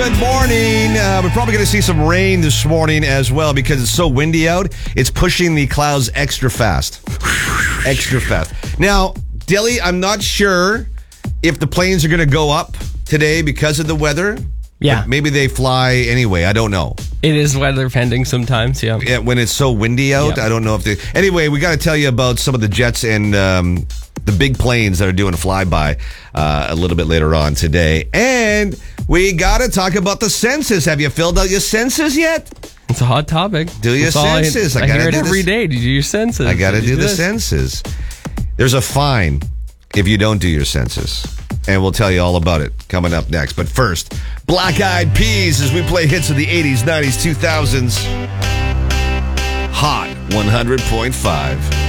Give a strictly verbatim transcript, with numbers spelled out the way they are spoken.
good morning. Uh, we're probably going to see some rain this morning as well because it's so windy out. It's pushing the clouds extra fast. Extra fast. Now, Dilly, I'm not sure if the planes are going to go up today because of the weather. Yeah. But maybe they fly anyway. I don't know. It is weather pending sometimes, yeah. Yeah, when it's so windy out, Yep. I don't know if they... Anyway, we got to tell you about some of the jets and um, the big planes that are doing a flyby uh, a little bit later on today. And we got to talk about the census. Have you filled out your census yet? It's a hot topic. Do your That's all I- census. I I, gotta hear it do every this. day. Did you do your census? I got to Did do you the this? census. There's a fine if you don't do your census. And we'll tell you all about it coming up next. But first, Black Eyed Peas as we play hits of the eighties, nineties, two thousands. Hot one hundred point five.